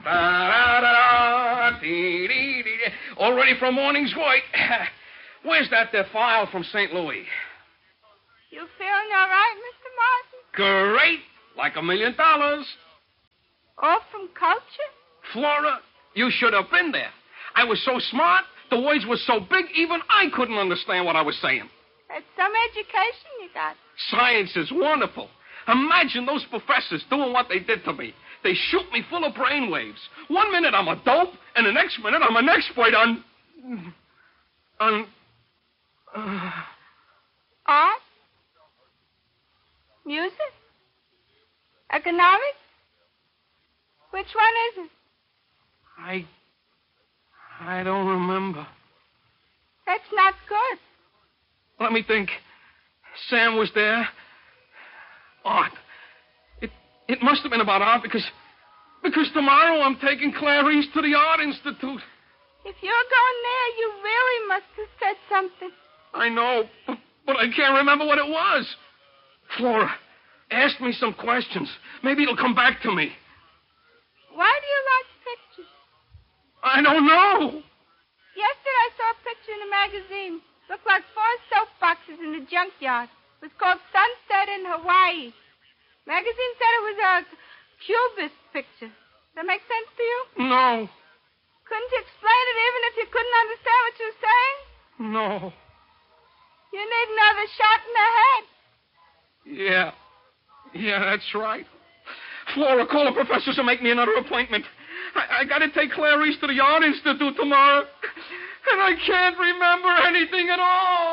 Da-da-da-da, dee-dee-dee. All ready for a morning's work. Where's that there file from St. Louis? You feeling all right, Mr. Martin? Great. Like $1 million. All from culture? Flora, you should have been there. I was so smart, the words were so big, even I couldn't understand what I was saying. That's some education you got. Science is wonderful. Imagine those professors doing what they did to me. They shoot me full of brainwaves. 1 minute I'm a dope, and the next minute I'm an expert on... Art? Music? Economics? Which one is it? I don't remember. That's not good. Let me think. Sam was there. Art. It must have been about art because tomorrow I'm taking Clarice to the Art Institute. If you're going there, you really must have said something. I know, but I can't remember what it was. Flora, ask me some questions. Maybe it'll come back to me. Why do you like pictures? I don't know. Yesterday I saw a picture in a magazine. Looked like 4 soap boxes in the junkyard. It was called Sunset in Hawaii. Magazine said it was a cubist picture. Does that make sense to you? No. Couldn't you explain it even if you couldn't understand what you were saying? No. You need another shot in the head. Yeah, that's right. Flora, call the professors and make me another appointment. I got to take Clarice to the Art Institute tomorrow. And I can't remember anything at all.